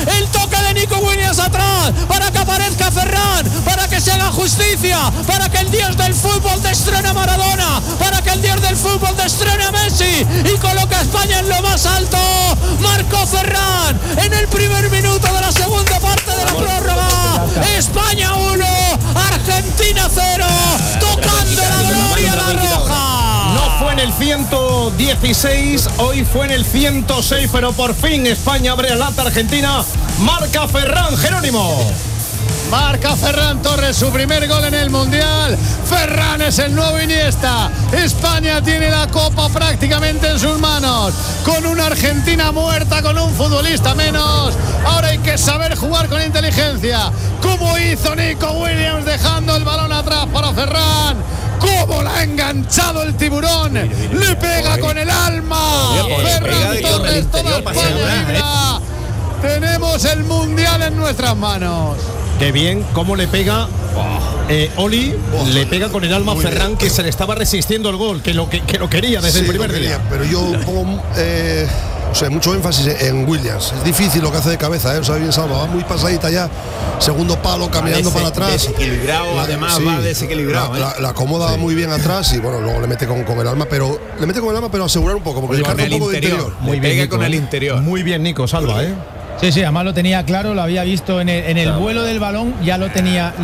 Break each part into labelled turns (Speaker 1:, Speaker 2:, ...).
Speaker 1: El toque de Nico Williams atrás para que aparezca Ferran, para que se haga justicia, para que el dios del fútbol destrone a Maradona, para que el dios del fútbol destrone a Messi y coloque a España en lo más alto. Marcó Ferran en el primer minuto de la segunda parte de la prórroga. España 1, Argentina 0, tocando la gloria la roja.
Speaker 2: No fue en el 116, hoy fue en el 106, pero por fin España abre la lata. Argentina marca Ferran, Jerónimo.
Speaker 3: Marca Ferran Torres su primer gol en el Mundial. Ferran es el nuevo Iniesta. España tiene la copa prácticamente en sus manos. Con una Argentina muerta, con un futbolista menos. Ahora hay que saber jugar con inteligencia. Como hizo Nico Williams dejando el balón atrás para Ferran. ¡Cómo la ha enganchado el tiburón! ¡Le pega con el alma! Ferran Torres, toda España vibra. Tenemos el Mundial en nuestras manos.
Speaker 2: Qué bien, cómo le pega Oli, le pega con el alma a Ferran, que se le estaba resistiendo el gol, que lo quería desde el primer día.
Speaker 4: Pero yo pongo mucho énfasis en Williams. Es difícil lo que hace de cabeza, o sea, bien salva, va muy pasadita ya, segundo palo, caminando para atrás.
Speaker 5: Desequilibrado, además va desequilibrado.
Speaker 4: La acomoda muy bien atrás y bueno, luego le mete con el alma, pero asegurar un poco, porque le carga un poco de interior.
Speaker 5: Muy bien, Nico, con el interior.
Speaker 2: Muy bien, Nico, salva,
Speaker 6: Sí, además lo tenía claro, lo había visto en el vuelo del balón, ya lo tenía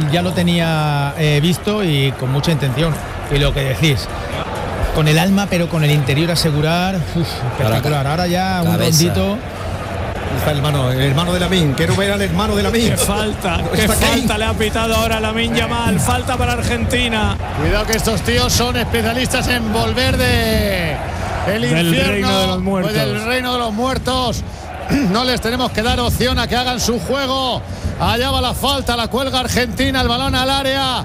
Speaker 6: visto y con mucha intención. Y lo que decís, con el alma, pero con el interior asegurar, espectacular. Ahora ya un rondito.
Speaker 2: Está el hermano de Lamine. Quiero ver al hermano de Lamine.
Speaker 1: Qué falta le ha pitado ahora Lamine Yamal. Falta para Argentina.
Speaker 3: Cuidado que estos tíos son especialistas en volver del infierno, del reino de los muertos. No les tenemos que dar opción a que hagan su juego. Allá va la falta, la cuelga Argentina, el balón al área.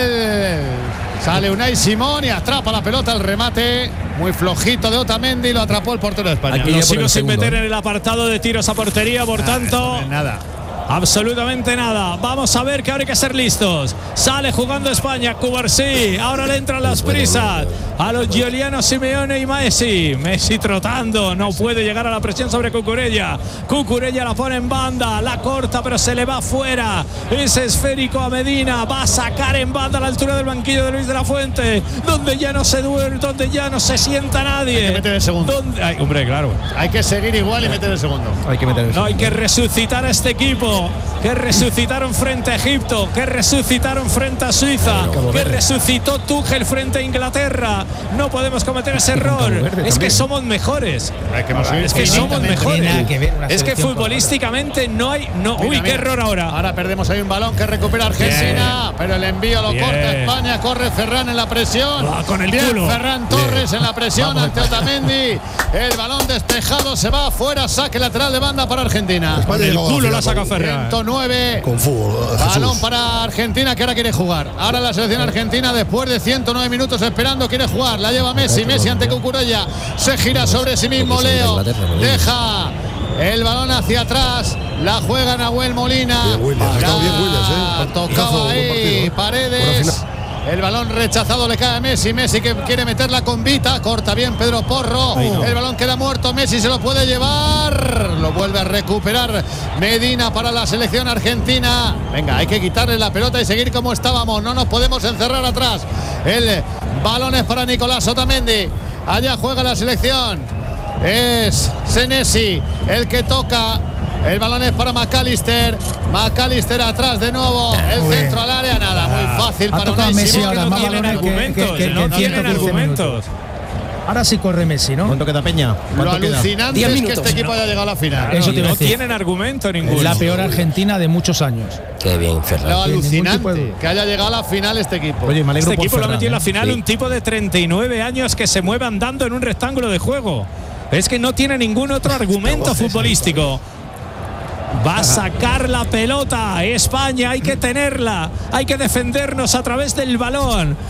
Speaker 3: Sale Unai Simón y atrapa la pelota, el remate muy flojito de Otamendi, lo atrapó el portero de España.
Speaker 1: Aquí lo sigo sin meter en el apartado de tiros a portería, por tanto.
Speaker 3: Nada.
Speaker 1: Absolutamente nada. Vamos a ver que ahora hay que ser listos. Sale jugando España, Cubarsí. Ahora le entran las prisas a los Giuliano Simeone y Messi. Messi trotando, no puede llegar a la presión sobre Cucurella. Cucurella la pone en banda, la corta, pero se le va fuera. Es esférico a Medina, va a sacar en banda a la altura del banquillo de Luis de la Fuente, donde ya no se duerme, donde ya no se sienta nadie.
Speaker 3: Hay que meter el segundo.
Speaker 1: Hombre, claro.
Speaker 3: Hay que seguir igual y meter el segundo.
Speaker 1: Hay que resucitar a este equipo. Que resucitaron frente a Egipto, que resucitaron frente a Suiza, que resucitó Tuchel frente a Inglaterra. No podemos cometer ese error. Es que somos mejores. Es que somos mejores. Es que futbolísticamente no hay. Uy, qué error ahora.
Speaker 3: Ahora perdemos ahí un balón que recupera Argentina, pero el envío lo corta España. Corre Ferran en la presión.
Speaker 1: Con el culo.
Speaker 3: Ferran Torres en la presión ante Otamendi. El balón despejado se va afuera. Saque lateral de banda para Argentina.
Speaker 1: El culo la saca Ferran.
Speaker 3: 109
Speaker 4: con fútbol.
Speaker 3: Balón para Argentina, que ahora quiere jugar. Ahora la selección argentina, después de 109 minutos esperando, quiere jugar. La lleva Messi ante Cucurella. Se gira sobre sí mismo Leo. Deja el balón hacia atrás. La juega Nahuel Molina. Tocaba ahí Paredes. El balón rechazado le cae a Messi. Messi que quiere meterla con Vita. Corta bien Pedro Porro. El balón queda muerto. Messi se lo puede llevar. Lo vuelve a recuperar Medina para la selección argentina. Venga, hay que quitarle la pelota y seguir como estábamos. No nos podemos encerrar atrás. El balón es para Nicolás Otamendi. Allá juega la selección. Es Senesi el que toca. El balón es para McAllister. McAllister atrás de nuevo. El centro al área, nada. Muy fácil para Unai Simón.
Speaker 1: No tienen argumentos.
Speaker 6: Ahora sí corre Messi, ¿no?
Speaker 2: ¿Cuánto queda, Peña?
Speaker 3: Lo alucinante es que este equipo haya llegado a la final.
Speaker 6: Eso
Speaker 1: no tienen argumento ninguno.
Speaker 6: Es la peor Argentina de muchos años.
Speaker 5: Qué bien, Ferran.
Speaker 3: Lo alucinante que haya llegado a la final este equipo.
Speaker 2: Oye, me alegro
Speaker 1: este equipo
Speaker 2: por Ferran,
Speaker 1: lo metió en la final un tipo de 39 años que se mueve andando en un rectángulo de juego. Es que no tiene ningún otro argumento futbolístico. Va a sacar la pelota España, hay que tenerla, hay que defendernos a través del balón.